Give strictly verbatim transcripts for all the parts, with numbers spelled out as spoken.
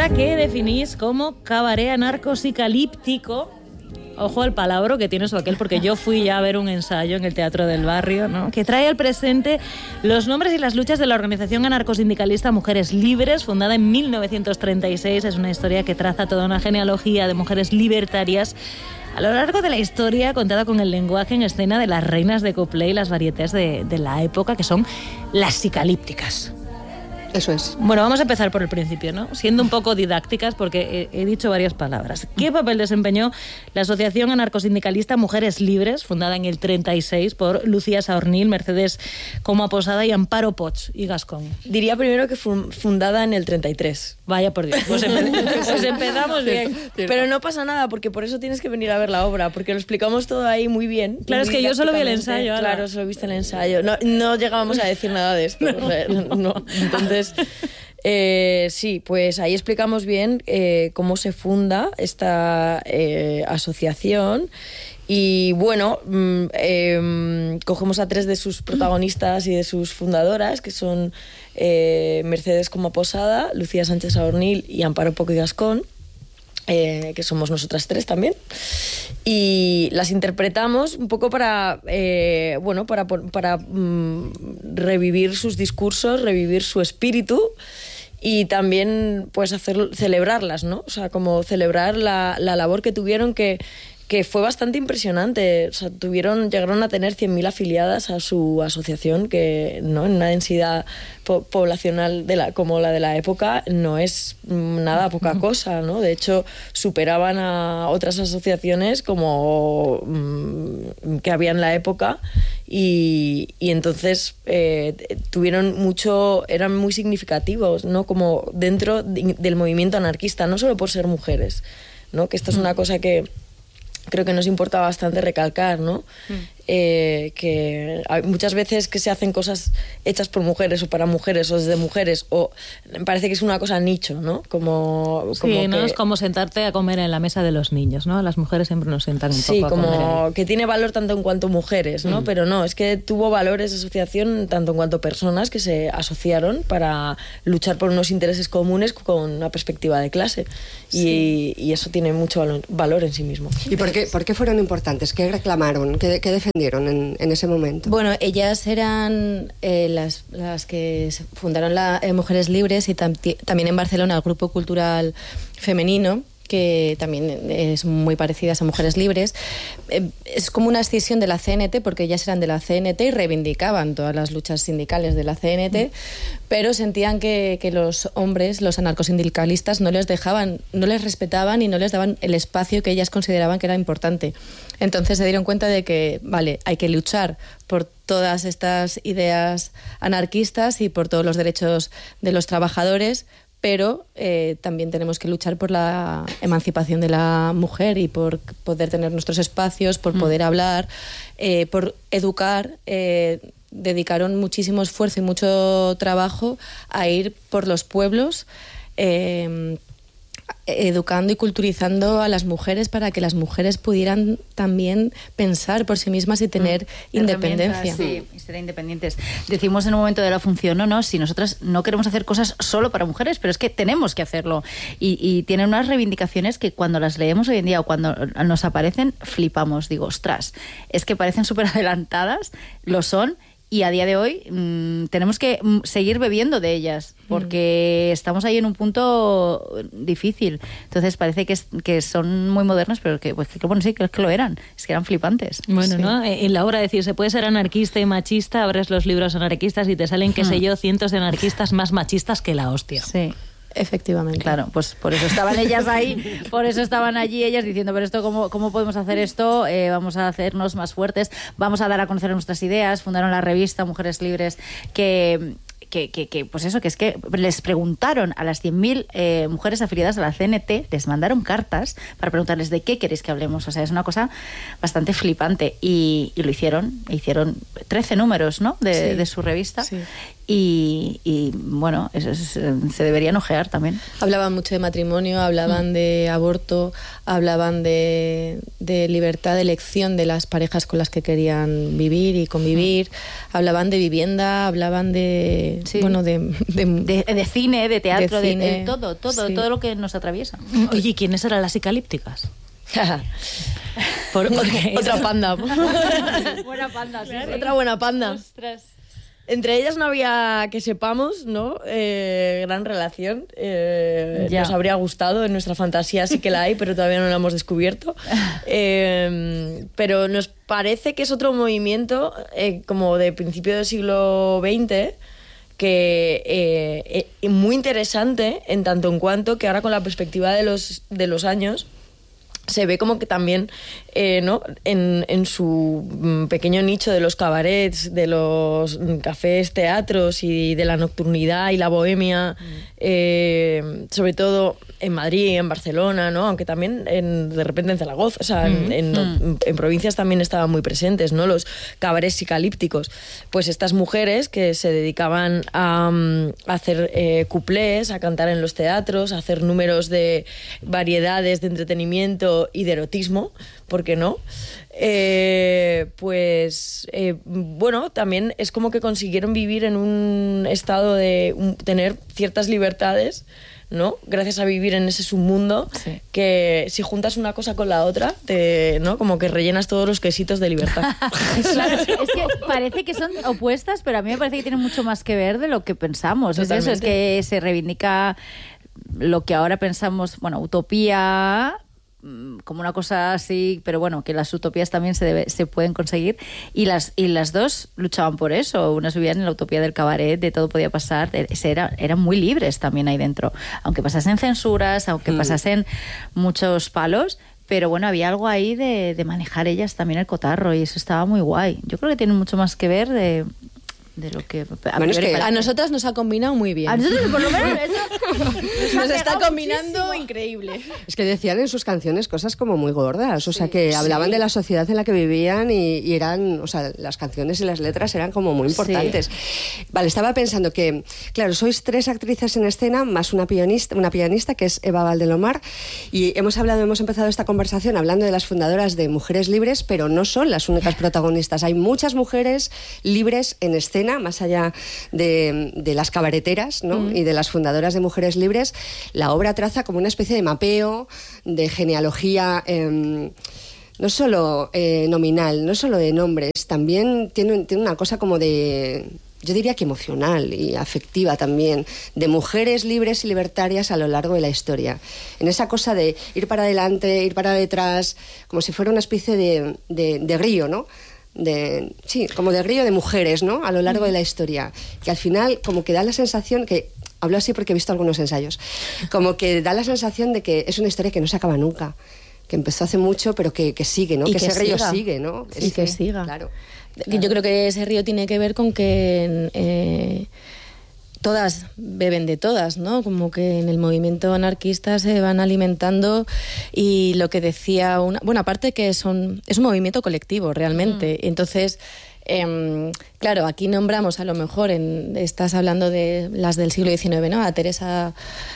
obra que definís como cabaret anarcosicalíptico. Ojo al palabra que tiene su aquel, porque yo fui ya a ver un ensayo en el Teatro del Barrio, ¿no? Que trae al presente los nombres y las luchas de la organización anarcosindicalista Mujeres Libres, fundada en mil novecientos treinta y seis. Es una historia que traza toda una genealogía de mujeres libertarias a lo largo de la historia, contada con el lenguaje en escena de las reinas de couplet y las varietés de, de la época, que son las psicalípticas. Eso es. Bueno, vamos a empezar por el principio, ¿no? Siendo un poco didácticas, porque he, he dicho varias palabras. ¿Qué papel desempeñó la Asociación Anarcosindicalista Mujeres Libres, fundada en el treinta y seis por Lucía Saornil, Mercedes Coma Posada y Amparo Poch y Gascón? Diría primero que fue fundada en el treinta y tres. Vaya por Dios, pues, empe- pues empezamos bien. Pero no pasa nada, porque por eso tienes que venir a ver la obra, porque lo explicamos todo ahí muy bien. Claro, muy es que yo solo vi el didácticamente. ensayo. Claro, solo viste el ensayo. No, no llegábamos a decir nada de esto. No. O sea, no. Entonces, eh, sí, pues ahí explicamos bien eh, cómo se funda esta eh, asociación. Y bueno, eh, cogemos a tres de sus protagonistas y de sus fundadoras, que son eh, Mercedes Coma Posada, Lucía Sánchez Saornil y Amparo Poch y Gascón, eh, que somos nosotras tres también. Y las interpretamos un poco para, eh, bueno, para, para um, revivir sus discursos, revivir su espíritu. Y también pues hacer, celebrarlas, ¿no? O sea, como celebrar la, la labor que tuvieron, que, que fue bastante impresionante. O sea, tuvieron, llegaron a tener cien mil afiliadas a su asociación, que no en una densidad po- poblacional de la, como la de la época no es nada poca cosa, ¿no? De hecho, superaban a otras asociaciones como mmm, que había en la época. Y, y entonces eh, tuvieron mucho, eran muy significativos, ¿no? Como dentro de, del movimiento anarquista, no solo por ser mujeres, ¿no? Que esto es una cosa que creo que nos importa bastante recalcar, ¿no? Mm. Eh, que hay muchas veces que se hacen cosas hechas por mujeres o para mujeres o desde mujeres, o parece que es una cosa nicho, ¿no? Como, sí, como no que, es como sentarte a comer en la mesa de los niños, ¿no? Las mujeres siempre nos sientan un sí, poco a comer. Sí, como ahí. que tiene valor tanto en cuanto mujeres, ¿no? Mm. Pero no, es que tuvo valores de asociación tanto en cuanto personas que se asociaron para luchar por unos intereses comunes con una perspectiva de clase. Sí. Y, y eso tiene mucho valor, valor en sí mismo. ¿Y por qué, por qué fueron importantes? ¿Qué reclamaron? ¿Qué, qué defendieron en, en ese momento? Bueno, ellas eran eh, las, las que fundaron la, eh, Mujeres Libres y tam- también en Barcelona el grupo cultural femenino, que también es muy parecidas a Mujeres Libres. Eh, es como una escisión de la C N T, porque ellas eran de la C N T y reivindicaban todas las luchas sindicales de la C N T, mm. pero sentían que, que los hombres, los anarcosindicalistas, no les dejaban, no les respetaban y no les daban el espacio que ellas consideraban que era importante. Entonces se dieron cuenta de que, vale, hay que luchar por todas estas ideas anarquistas y por todos los derechos de los trabajadores, pero eh, también tenemos que luchar por la emancipación de la mujer y por poder tener nuestros espacios, por poder mm. hablar, eh, por educar. Eh, dedicaron muchísimo esfuerzo y mucho trabajo a ir por los pueblos, eh, educando y culturizando a las mujeres para que las mujeres pudieran también pensar por sí mismas y tener mm, independencia. Sí, y ser independientes. Decimos en un momento de la función, no, no, si nosotras no queremos hacer cosas solo para mujeres, pero es que tenemos que hacerlo. Y, y tienen unas reivindicaciones que cuando las leemos hoy en día o cuando nos aparecen, flipamos. Digo, ostras, es que parecen súper adelantadas, lo son. Y a día de hoy mmm, tenemos que seguir bebiendo de ellas, porque mm. estamos ahí en un punto difícil. Entonces parece que, es, que son muy modernas, pero que, pues, que bueno, sí, que, que lo eran. Es que eran flipantes. Bueno, sí. ¿no? En la obra decir, se puede ser anarquista y machista, abres los libros anarquistas y te salen, qué mm. sé yo, cientos de anarquistas más machistas que la hostia. Sí. Efectivamente. Claro, pues por eso estaban ellas ahí, por eso estaban allí ellas diciendo, pero esto, ¿cómo, cómo podemos hacer esto? Eh, vamos a hacernos más fuertes, vamos a dar a conocer nuestras ideas. Fundaron la revista Mujeres Libres, que... Que, que, que, pues eso, que es que les preguntaron a las cien mil eh, mujeres afiliadas a la C N T, les mandaron cartas para preguntarles de qué queréis que hablemos. O sea, es una cosa bastante flipante. Y, y lo hicieron, hicieron trece números, ¿no? De, sí. de su revista. Sí. Y, y bueno, eso es, se deberían ojear también. Hablaban mucho de matrimonio, hablaban mm. de aborto, hablaban de, de libertad de elección de las parejas con las que querían vivir y convivir, mm. hablaban de vivienda, hablaban de sí. bueno de de, de de cine, de teatro, de, de, cine, de todo, todo, sí. todo lo que nos atraviesa. Oye, ¿quiénes eran las psicalípticas? Por, otra panda. Buena panda, sí, sí. Otra buena panda. Ostras. Entre ellas no había, que sepamos, ¿no? Eh, gran relación. Eh, nos habría gustado, en nuestra fantasía sí que la hay, pero todavía no la hemos descubierto. Eh, pero nos parece que es otro movimiento, eh, como de principio del siglo veinte, que eh, eh, muy interesante en tanto en cuanto que ahora con la perspectiva de los, de los años se ve como que también eh, ¿no? en, en su pequeño nicho de los cabarets, de los cafés, teatros y de la nocturnidad y la bohemia, mm. eh, sobre todo en Madrid, en Barcelona, ¿no? Aunque también en, de repente en Zaragoza, o sea, mm. en, en, mm. en provincias también estaban muy presentes, ¿no? Los cabarets psicalípticos. Pues estas mujeres que se dedicaban a, a hacer eh, cuplés, a cantar en los teatros, a hacer números de variedades de entretenimiento y de erotismo, ¿por qué no? Eh, pues eh, bueno, también es como que consiguieron vivir en un estado de un, tener ciertas libertades, ¿no? Gracias a vivir en ese submundo, sí. que si juntas una cosa con la otra, te, ¿no? Como que rellenas todos los quesitos de libertad. Claro, es que parece que son opuestas, pero a mí me parece que tienen mucho más que ver de lo que pensamos. Es eso, es que se reivindica lo que ahora pensamos, bueno, utopía, como una cosa así, pero bueno, que las utopías también se, debe, se pueden conseguir, y las y las dos luchaban por eso. Unas vivían en la utopía del cabaret, de todo podía pasar, de, era, eran muy libres también ahí dentro, aunque pasasen censuras, aunque mm. pasasen muchos palos, pero bueno, había algo ahí de, de manejar ellas también el cotarro, y eso estaba muy guay. Yo creo que tiene mucho más que ver de... de lo que a, bueno, es que a nosotras nos ha combinado muy bien. A nosotros por lo menos eso nos, nos está combinando muchísimo. Increíble. Es que decían en sus canciones cosas como muy gordas, o sí, sea que hablaban sí. de la sociedad en la que vivían y, y eran, o sea, las canciones y las letras eran como muy importantes. Sí. Vale, estaba pensando que, claro, sois tres actrices en escena más una pianista, una pianista que es Eva Valdelomar, y hemos hablado, hemos empezado esta conversación hablando de las fundadoras de Mujeres Libres, pero no son las únicas protagonistas. Hay muchas mujeres libres en escena, más allá de, de las cabareteras, ¿no? Mm. y de las fundadoras de Mujeres Libres. La obra traza como una especie de mapeo, de genealogía, eh, no solo eh, nominal, no solo de nombres, también tiene, tiene una cosa como de... yo diría que emocional y afectiva también, de mujeres libres y libertarias a lo largo de la historia. En esa cosa de ir para adelante, ir para detrás, como si fuera una especie de, de, de río, ¿no? De, sí, como de río de mujeres, ¿no? A lo largo de la historia, que al final como que da la sensación que, hablo así porque he visto algunos ensayos, como que da la sensación de que es una historia que no se acaba nunca, que empezó hace mucho pero que, que sigue, ¿no? Que, que ese río sigue, ¿no? Y es, que siga. Claro. Claro. Yo creo que ese río tiene que ver con que eh, todas beben de todas, ¿no? Como que en el movimiento anarquista se van alimentando, y lo que decía una... Bueno, aparte que son es un movimiento colectivo realmente, mm. entonces... Eh, claro, aquí nombramos a lo mejor, en, estás hablando de las del siglo diecinueve, ¿no? A Teresa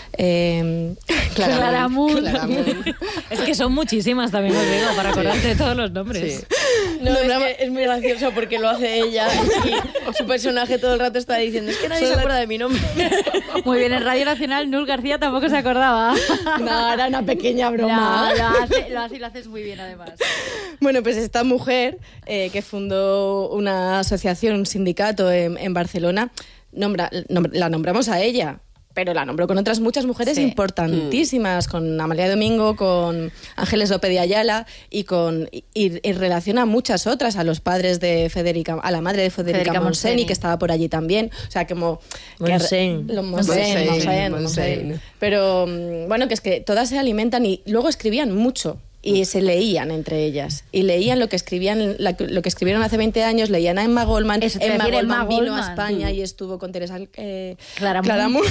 eh, Claramunt. Claramunt. Es que son muchísimas también, os digo, para acordarte de todos los nombres. Sí. No, es, que es muy gracioso porque lo hace ella y su personaje todo el rato está diciendo, es que nadie se acuerda de mi nombre. Muy bien, en Radio Nacional Nul García tampoco se acordaba. No, era una pequeña broma. No, lo hace, lo hace y lo haces muy bien además. Bueno, pues esta mujer eh, que fundó una asociación, un sindicato en, en Barcelona, nombra, nombra, la nombramos a ella, pero la nombró con otras muchas mujeres sí. importantísimas, mm. con Amalia Domingo, con Ángeles López de Ayala y con y, y relaciona a muchas otras, a los padres de Federica, a la madre de Federica, Federica Montseny, Montseny, que estaba por allí también, o sea, como Montseny, que, Montseny, Montseny, Montseny. Pero bueno, que es que todas se alimentan y luego escribían mucho. Y se leían entre ellas. Y leían lo que escribían, la, lo que escribieron hace veinte años, leían a Emma Goldman. Eso, Emma Goldman, Emma vino Goldman. a España mm. y estuvo con Teresa eh, Claramunt. Claramunt.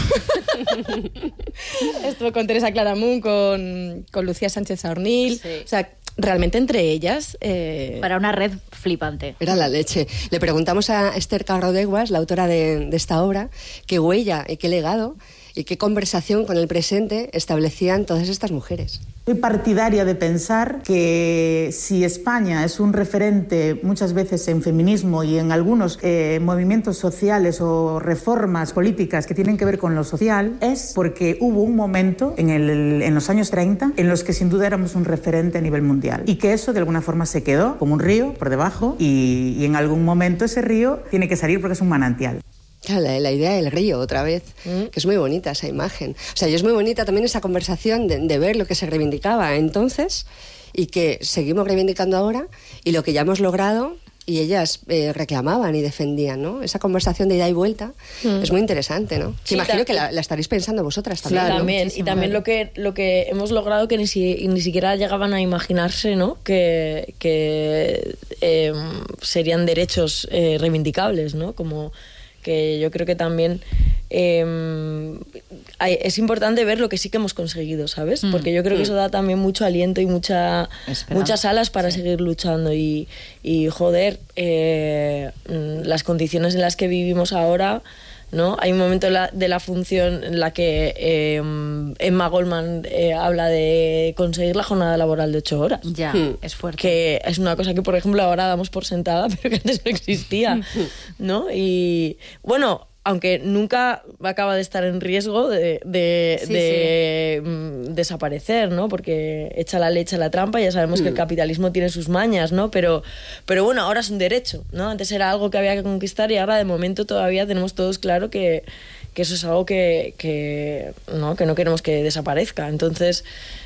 Estuvo con Teresa Claramunt, con, con Lucía Sánchez Saornil. Sí. O sea, realmente entre ellas... Eh... Para una red flipante. Era la leche. Le preguntamos a Esther Carrodeguas, la autora de, de esta obra, qué huella y qué legado y qué conversación con el presente establecían todas estas mujeres. Soy partidaria de pensar que si España es un referente muchas veces en feminismo y en algunos eh, movimientos sociales o reformas políticas que tienen que ver con lo social, es porque hubo un momento en, el, en los años treinta en los que sin duda éramos un referente a nivel mundial y que eso de alguna forma se quedó como un río por debajo y, y en algún momento ese río tiene que salir porque es un manantial. Claro, la, la idea del río, otra vez, mm. que es muy bonita esa imagen. O sea, y es muy bonita también esa conversación de, de ver lo que se reivindicaba entonces y que seguimos reivindicando ahora y lo que ya hemos logrado y ellas eh, reclamaban y defendían, ¿no? Esa conversación de ida y vuelta mm. es muy interesante, ¿no? Sí, imagino que la, la estaréis pensando vosotras también. Claro, ¿no? también. Y también lo que, lo que hemos logrado que ni, si, ni siquiera llegaban a imaginarse, ¿no? Que, que eh, serían derechos eh, reivindicables, ¿no? Como... que yo creo que también eh, hay, es importante ver lo que sí que hemos conseguido, ¿sabes? Mm, Porque yo creo mm. que eso da también mucho aliento y mucha, muchas alas para sí. seguir luchando y, y joder, eh, las condiciones en las que vivimos ahora, ¿no? Hay un momento de la, de la función en la que eh, Emma Goldman eh, habla de conseguir la jornada laboral de ocho horas. Ya, mm. es fuerte. Que es una cosa que, por ejemplo, ahora damos por sentada, pero que antes no existía, ¿no? Y, bueno, aunque nunca acaba de estar en riesgo de, de, sí, de sí. desaparecer, ¿no? Porque echa la leche a la trampa, ya sabemos mm. que el capitalismo tiene sus mañas, ¿no? Pero, pero bueno, ahora es un derecho, ¿no? Antes era algo que había que conquistar y ahora de momento todavía tenemos todos claro que, que eso es algo que, que, ¿no? que no queremos que desaparezca. Entonces...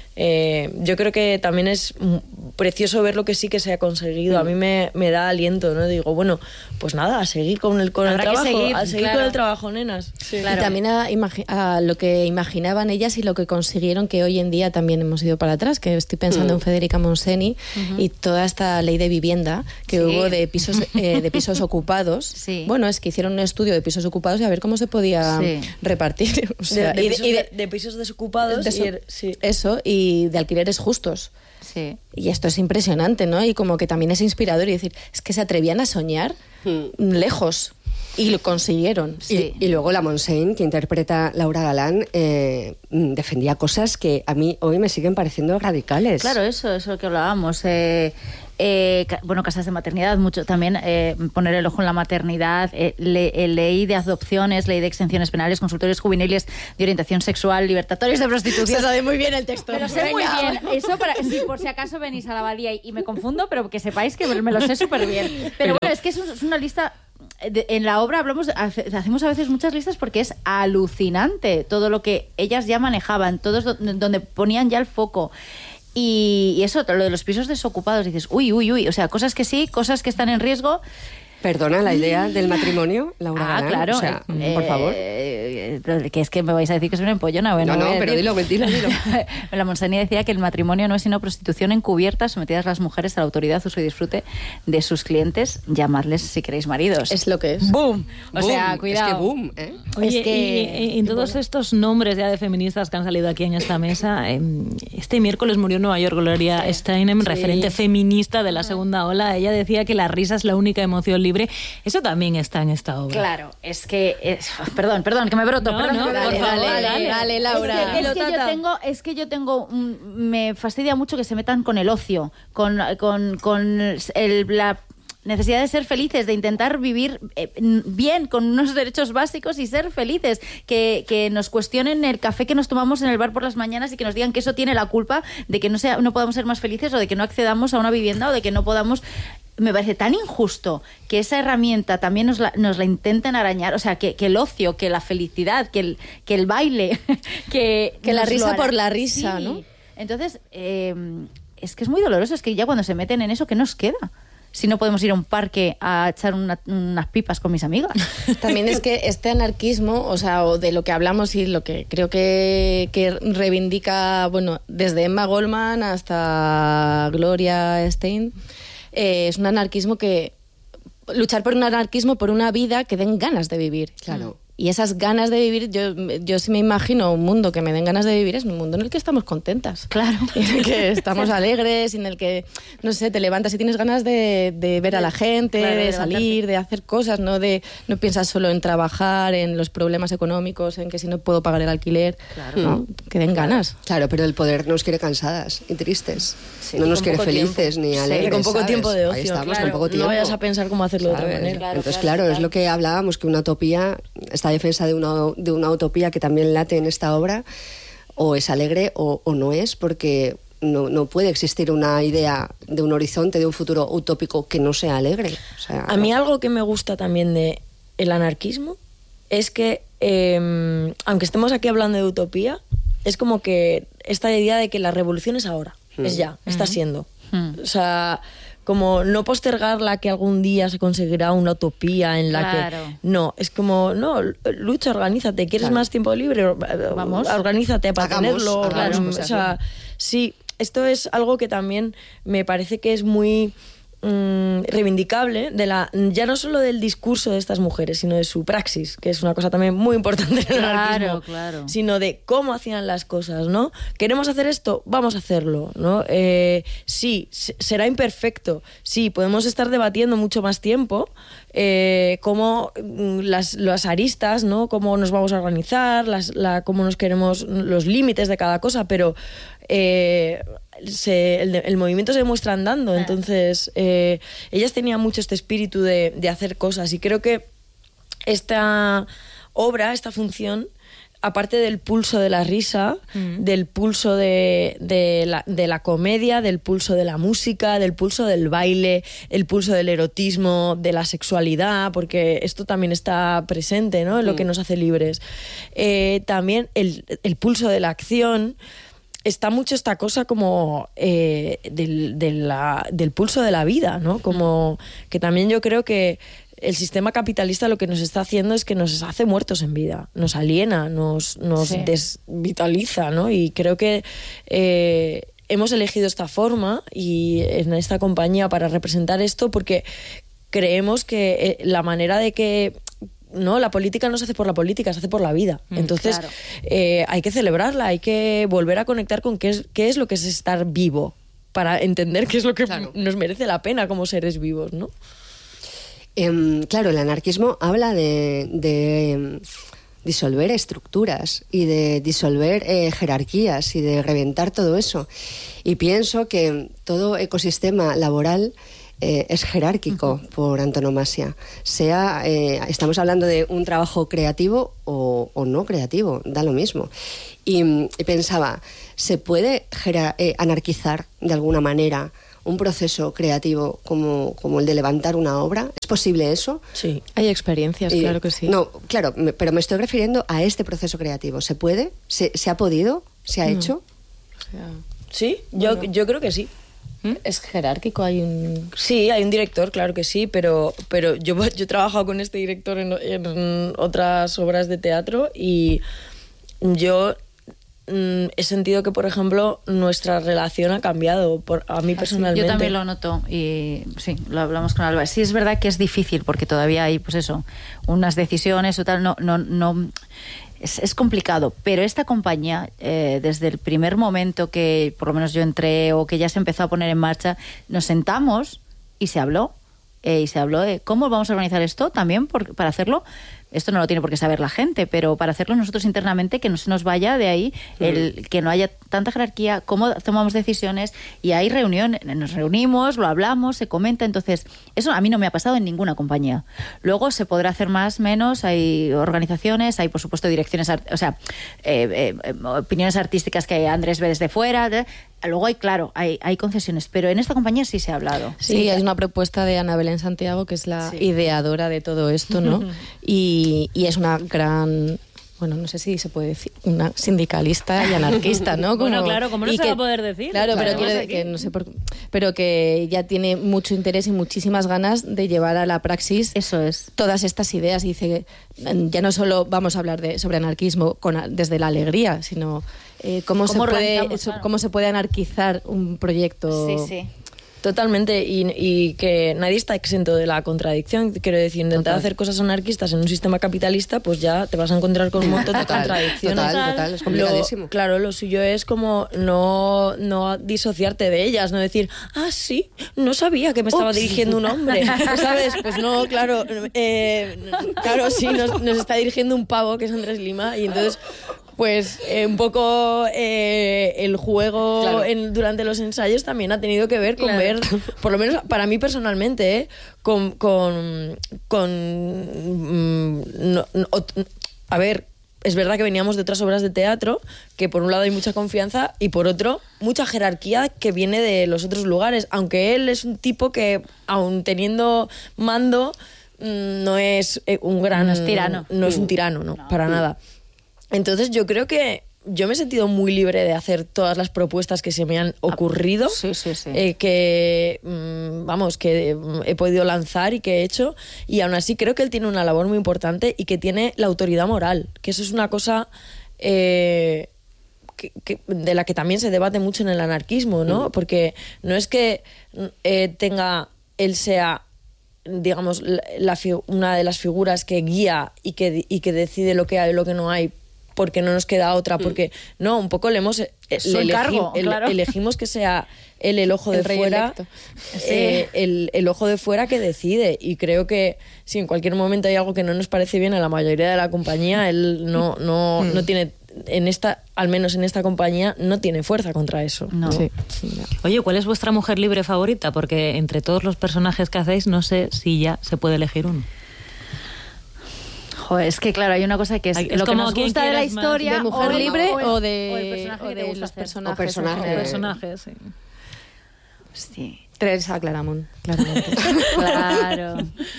Eh, yo creo que también es precioso ver lo que sí que se ha conseguido. A mí me, me da aliento, ¿no? Digo, bueno, pues nada, a seguir con el, con el trabajo, seguir, a seguir claro. con el trabajo, nenas. Sí. Claro. Y también a, a lo que imaginaban ellas y lo que consiguieron, que hoy en día también hemos ido para atrás, que estoy pensando mm. en Federica Monseni uh-huh. y toda esta ley de vivienda que sí. hubo de pisos eh, de pisos ocupados. Sí. Bueno, es que hicieron un estudio de pisos ocupados y a ver cómo se podía sí. repartir. O sea, de, de, y pisos, y de, de pisos desocupados. De eso, y er, sí. eso y y de alquileres justos. Sí. Y esto es impresionante, ¿no? Y como que también es inspirador y decir, es que se atrevían a soñar mm. lejos. Y lo consiguieron. Sí. Y, y luego la Montseny, que interpreta Laura Galán, eh, defendía cosas que a mí hoy me siguen pareciendo radicales. Claro, eso, eso es lo que hablábamos. Eh, eh, bueno, casas de maternidad, mucho también eh, poner el ojo en la maternidad, eh, le, eh, ley de adopciones, ley de exenciones penales, consultorios juveniles de orientación sexual, libertatorios de prostitución. Se sabe muy bien el texto. Me lo sé muy bien. Eso para, sí, por si acaso venís a la abadía y, y me confundo, pero que sepáis que me lo sé súper bien. Pero, pero bueno, es que es, un, es una lista... De, en la obra hablamos, hacemos a veces muchas listas porque es alucinante todo lo que ellas ya manejaban, todos do, donde ponían ya el foco. Y, y eso, lo de los pisos desocupados, dices, uy, uy, uy, o sea, cosas que sí, cosas que están en riesgo. Perdona, la idea del matrimonio, Laura Ah, Galán, claro. O sea, eh, por favor. Eh, que es que me vais a decir que soy una empollona. Bueno, no, no, eh, pero dilo, dilo, dilo. La Montseny decía que el matrimonio no es sino prostitución encubierta, sometidas las mujeres a la autoridad, uso y disfrute de sus clientes, llamadles si queréis maridos. Es lo que es. ¡Boom! O boom. sea, cuidado. Es que boom, ¿eh? Oye, es que... y, y en todos estos nombres ya de feministas que han salido aquí en esta mesa, eh, este miércoles murió en Nueva York Gloria sí. Steinem, sí. referente feminista de la segunda ola. Ella decía que la risa es la única emoción libre. Eso también está en esta obra. Claro, es que... Es, perdón, perdón, que me broto. No, perdón, no, que me dale, broto. dale, Dale, dale, dale, Laura. Es que, es que yo tengo... Es que yo tengo un, me fastidia mucho que se metan con el ocio, con, con, con el, la... necesidad de ser felices, de intentar vivir eh, bien, con unos derechos básicos y ser felices, que, que nos cuestionen el café que nos tomamos en el bar por las mañanas y que nos digan que eso tiene la culpa de que no, sea, no podamos ser más felices o de que no accedamos a una vivienda o de que no podamos... Me parece tan injusto que esa herramienta también nos la, nos la intenten arañar, o sea, que, que el ocio, que la felicidad, que el, que el baile, que... Que la risa por la risa, sí. ¿no? Entonces, eh, es que es muy doloroso, es que ya cuando se meten en eso, ¿qué nos queda? Si no podemos ir a un parque a echar una, unas pipas con mis amigas. También es que este anarquismo, o sea, o de lo que hablamos y lo que creo que, que reivindica, bueno, desde Emma Goldman hasta Gloria Steinem, eh, es un anarquismo que... Luchar por un anarquismo, por una vida que den ganas de vivir. Claro. Y esas ganas de vivir, yo, yo sí me imagino un mundo que me den ganas de vivir, es un mundo en el que estamos contentas. Claro. En el que estamos alegres, en el que, no sé, te levantas y tienes ganas de, de ver a la gente, Claro, de de salir, de hacer cosas, no de no piensas solo en trabajar, en los problemas económicos, en que si no puedo pagar el alquiler, Claro. ¿no? Que den ganas. Claro, pero el poder nos quiere cansadas y tristes. Sí, no y nos con quiere poco felices tiempo. ni Sí, alegres. y con poco ¿sabes? tiempo de ocio. Ahí estamos, Claro, con poco tiempo. no vayas a pensar cómo hacerlo de otra ¿Sabes? manera. Claro, Entonces, claro, claro, es claro. lo que hablábamos, que una utopía, esta defensa de una, de una utopía que también late en esta obra, o es alegre o, o no es, porque no, no puede existir una idea de un horizonte, de un futuro utópico que no sea alegre. O sea, A mí algo que me gusta también de el anarquismo es que, eh, aunque estemos aquí hablando de utopía, es como que esta idea de que la revolución es ahora, Mm. es ya, está siendo. Mm. O sea, como no postergarla que algún día se conseguirá una utopía en la Claro. que... No, es como, no, lucha, organízate, ¿quieres Claro. más tiempo libre? Vamos. Organízate para Hagamos, tenerlo. hagamos organ- cosas, o sea, sí, esto es algo que también me parece que es muy mm, reivindicable, de la, ya no solo del discurso de estas mujeres, sino de su praxis, que es una cosa también muy importante en el Claro, anarquismo, claro. sino de cómo hacían las cosas, ¿no? ¿Queremos hacer esto? Vamos a hacerlo, ¿no? Eh, sí, se- será imperfecto, sí, podemos estar debatiendo mucho más tiempo eh, cómo mm, las, las aristas, ¿no? Cómo nos vamos a organizar, las, la, cómo nos queremos, los límites de cada cosa, pero eh, se, el, el movimiento se demuestra andando, entonces eh, ellas tenían mucho este espíritu de, de hacer cosas y creo que esta obra, esta función, aparte del pulso de la risa, Mm. del pulso de, de, la, de la comedia, del pulso de la música, del pulso del baile, el pulso del erotismo, de la sexualidad, porque esto también está presente, ¿no? En lo que nos hace libres. Eh, también el, el pulso de la acción. Está mucho esta cosa como eh, del, de la- del pulso de la vida, ¿no? Como que también yo creo que el sistema capitalista lo que nos está haciendo es que nos hace muertos en vida, nos aliena, nos, nos Sí. desvitaliza, ¿no? Y creo que eh, hemos elegido esta forma y en esta compañía para representar esto porque creemos que eh, la manera de que no, la política no se hace por la política, se hace por la vida. Entonces, claro. eh, hay que celebrarla, hay que volver a conectar con qué es, qué es lo que es estar vivo, para entender qué es lo que Claro. nos merece la pena como seres vivos, ¿no? Em, claro, el anarquismo habla de, de em, disolver estructuras y de disolver eh, jerarquías y de reventar todo eso. Y pienso que todo ecosistema laboral eh, es jerárquico por antonomasia. Sea, eh, estamos hablando de un trabajo creativo o, o no creativo, da lo mismo. Y, mm, y pensaba, ¿se puede jera- eh, anarquizar de alguna manera un proceso creativo como, como el de levantar una obra? ¿Es posible eso? Sí. Hay experiencias, Y- claro que sí. No, claro, me- pero me estoy refiriendo a este proceso creativo. ¿Se puede? ¿Se, se ha podido? ¿Se ha hecho? O sea, Sí, yo, yo creo que sí. es jerárquico, hay un... Sí, hay un director, claro que sí, pero, pero yo, yo he trabajado con este director en, en otras obras de teatro y yo mm, he sentido que, por ejemplo, nuestra relación ha cambiado, por, a mí personalmente. Yo también lo noto y sí, lo hablamos con Alba. Sí, es verdad que es difícil porque todavía hay, pues eso, unas decisiones o tal, no, no, no, es, es complicado. Pero esta compañía, eh, desde el primer momento que, por lo menos yo entré o que ya se empezó a poner en marcha, nos sentamos y se habló. Eh, y se habló de cómo vamos a organizar esto también por, para hacerlo. Esto no lo tiene por qué saber la gente, pero para hacerlo nosotros internamente, que no se nos vaya de ahí, el, que no haya tanta jerarquía, cómo tomamos decisiones, y hay reunión, nos reunimos, lo hablamos, se comenta. Entonces, eso a mí no me ha pasado en ninguna compañía. Luego se podrá hacer más, menos, hay organizaciones, hay por supuesto direcciones, art- o sea, eh, eh, opiniones artísticas que Andrés ve desde fuera. de- Luego hay, claro, hay, hay concesiones, pero en esta compañía sí se ha hablado. Sí, hay una propuesta de Ana Belén Santiago, que es la Sí. ideadora de todo esto, ¿no? y, y es una gran, bueno, no sé si se puede decir, una sindicalista y anarquista, ¿no? Bueno, claro, ¿cómo no y se va a poder decir? Claro, Claro, pero vamos quiero- aquí. que no sé por, pero que ya tiene mucho interés y muchísimas ganas de llevar a la praxis Eso es. todas estas ideas. Y dice que ya no solo vamos a hablar de, sobre anarquismo con, desde la alegría, sino eh, cómo, se ¿Cómo puede, organizamos? eso- Claro. cómo se puede anarquizar un proyecto. Sí, sí. Totalmente, y, y que nadie está exento de la contradicción. Quiero decir, intentar Total. hacer cosas anarquistas en un sistema capitalista, pues ya te vas a encontrar con un montón de Total, contradicciones. total, total, es complicadísimo. Lo, claro, lo suyo es como no, no disociarte de ellas, no decir, ah, sí, no sabía que me estaba Ups. dirigiendo un hombre, ¿sabes? Pues no, claro, eh, claro, sí, nos, nos está dirigiendo un pavo que es Andrés Lima, y entonces... Pues eh, un poco eh, el juego Claro. en, durante los ensayos también ha tenido que ver con Claro. ver, por lo menos para mí personalmente, ¿eh? con... con, con mm, no- no- ot- a ver, es verdad que veníamos de otras obras de teatro, que por un lado hay mucha confianza y por otro mucha jerarquía que viene de los otros lugares, aunque él es un tipo que, aun teniendo mando, mm, no es eh, un gran... No es tirano. No es un tirano, no, para nada. Entonces yo creo que yo me he sentido muy libre de hacer todas las propuestas que se me han ocurrido, sí, sí, sí. eh, que mm, vamos, que mm, he podido lanzar y que he hecho, y aún así creo que él tiene una labor muy importante y que tiene la autoridad moral, que eso es una cosa eh, que- que- de la que también se debate mucho en el anarquismo, ¿no? Porque no es que eh, tenga, él sea digamos, la, la fi- una de las figuras que guía y que, y que decide lo que hay y lo que no hay, porque no nos queda otra, porque no, un poco le hemos eh, Es le su encargo, el- claro. elegimos que sea él el ojo El de rey fuera, electo. eh, el, el ojo de fuera que decide, y creo que si en cualquier momento hay algo que no nos parece bien a la mayoría de la compañía, él no, no, no tiene, en esta, al menos en esta compañía, no tiene fuerza contra eso. No. Sí. Oye, ¿cuál es vuestra mujer libre favorita? Porque entre todos los personajes que hacéis, no sé si ya se puede elegir uno. Joder, es que claro, hay una cosa que es, Hay- es lo que como nos quien gusta de la quieras más. historia, ¿De mujer o el- libre o el- o de, o el personaje o que te de gusta los hacer. personajes? O personaje. en Eh, general? Personajes, sí. Sí, Teresa Claramunt, claramente. claro.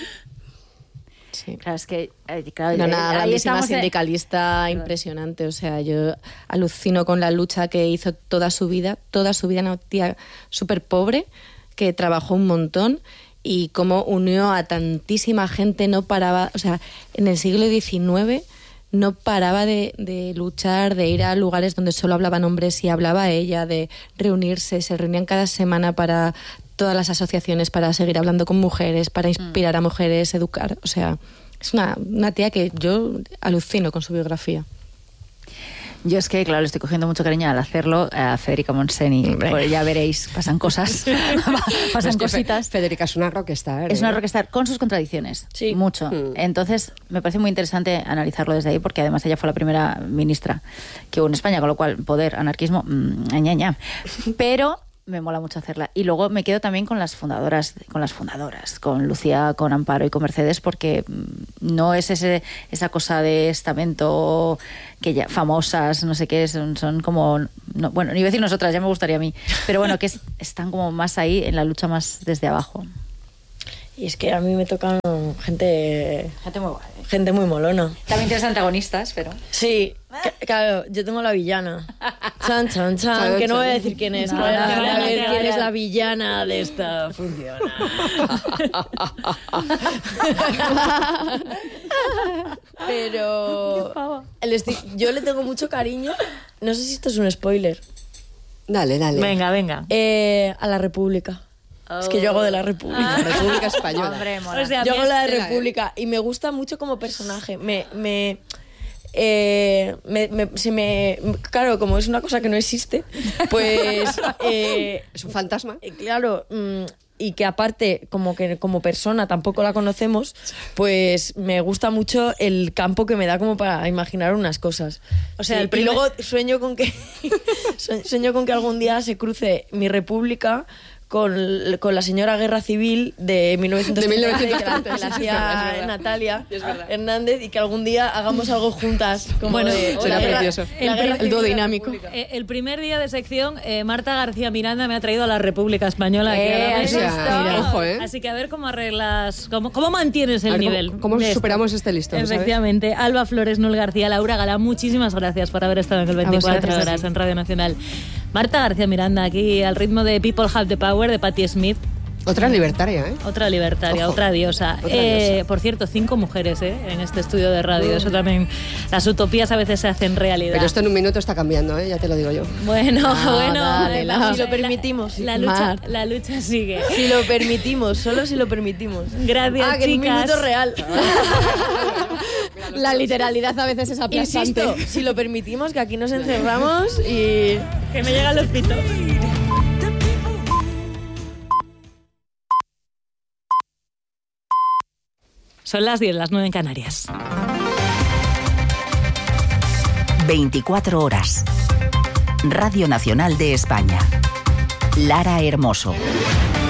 Sí. Claro, es que eh, claro, No, eh, una ahí grandísima estamos en- sindicalista impresionante. O sea, yo alucino con la lucha que hizo toda su vida. Toda su vida, una tía súper pobre que trabajó un montón y cómo unió a tantísima gente, no paraba. O sea, en el siglo diecinueve no paraba de, de luchar, de ir a lugares donde solo hablaban hombres y hablaba ella, de reunirse. Se reunían cada semana para todas las asociaciones, para seguir hablando con mujeres, para inspirar a mujeres, educar. O sea, es una, una tía que yo alucino con su biografía. Yo es que, claro, le estoy cogiendo mucho cariño al hacerlo a Federica Montseny. Pues ya veréis, pasan cosas, pasan Es que Fe- cositas. Federica es una rockstar. Es una ¿eh? rockstar con sus contradicciones, Sí. mucho. Mm. Entonces, me parece muy interesante analizarlo desde ahí, porque además ella fue la primera ministra que hubo en España, con lo cual, poder, anarquismo, mmm, ña, ña. Pero me mola mucho hacerla. Y luego me quedo también con las fundadoras, con las fundadoras, con Lucía, con Amparo y con Mercedes, porque mm, no es ese esa cosa de estamento que ya famosas, no sé qué, son, son como, no, bueno, ni decir nosotras, ya me gustaría a mí, pero bueno, que es- están como más ahí en la lucha más desde abajo. Y es que a mí me tocan gente, Gente muy guay. gente muy molona. También tienes antagonistas, pero... Sí, ca- claro, yo tengo la villana. Chan, chan, chan, Chan, que no voy a chan. decir quién es. No, que vayan no, a no, ver no, no, quién no. es la villana de esta función. Pero el esti- yo le tengo mucho cariño. No sé si esto es un spoiler. Dale, dale. Venga, venga. Eh, a la República. Es que yo hago de la República. La República Española. Hombre, mola. O sea, Yo me hago la de espera, ¿eh? República y me gusta mucho como personaje. Me, me, eh, me, me- se me, claro, como es una cosa que no existe, pues eh, Es un fantasma. eh, claro, mm, y que aparte como que como persona tampoco la conocemos, pues me gusta mucho el campo que me da como para imaginar unas cosas. O sea, Sí, el primer- y luego sueño con que sue- sueño con que algún día se cruce mi República con, con la señora Guerra Civil de mil novecientos treinta, De mil novecientos que la- treinta, que la sí, es hacía verdad, es verdad. Natalia Es verdad. Hernández, y que algún día hagamos algo juntas. Como Bueno, de, será la guerra- precioso. la El guerra pri- civil el dúo de la dinámico. República. Eh, el primer día de sección, eh, Marta García Miranda me ha traído a la República Española. aquí a la Eh, mesa. o sea, mira, ojo, ¿eh? Así que a ver cómo arreglas, cómo, cómo mantienes el A ver, ¿cómo- nivel. cómo de esto. superamos este listón, ¿sabes? Efectivamente. Alba Flores, Nul García, Laura Galá, muchísimas gracias por haber estado en el veinticuatro vosotras, horas sí. en Radio Nacional. Marta García Miranda, aquí al ritmo de People Have the Power de Patti Smith. Otra libertaria, ¿eh? Otra libertaria, Ojo. otra diosa. Otra Eh, diosa. Por cierto, cinco mujeres ¿eh? en este estudio de radio. Eso también, las utopías a veces se hacen realidad. Pero esto en un minuto está cambiando, ¿eh? Ya te lo digo yo. Bueno, Ah, bueno. dale, eh, la- vamos, Si lo la- permitimos, La, sí. lucha, Mar. la lucha sigue. Si lo permitimos, solo si lo permitimos. Gracias, Ah, que en un chicas. minuto real. La literalidad a veces es aplastante. Insisto, si lo permitimos, que aquí nos encerramos y... Que me llegan los pitos. Son las diez, las nueve en Canarias. veinticuatro horas. Radio Nacional de España. Lara Hermoso.